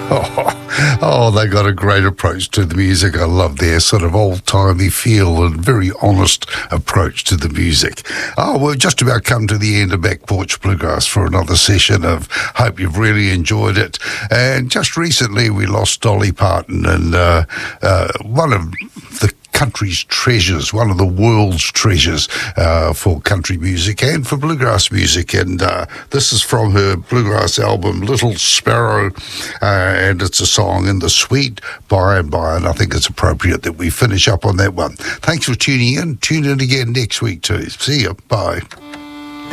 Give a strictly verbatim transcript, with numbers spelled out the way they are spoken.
Oh, oh, they got a great approach to the music. I love their sort of old-timey feel and very honest approach to the music. Oh, we've just about come to the end of Back Porch Bluegrass for another session of hope you've really enjoyed it. And just recently we lost Dolly Parton, and uh, uh, one of the country's treasures, one of the world's treasures uh, for country music and for bluegrass music. And uh, this is from her bluegrass album, Little Sparrow, uh, and it's a song in the sweet by and by, and I think it's appropriate that we finish up on that one. Thanks for tuning in. Tune in again next week too. See you. Bye.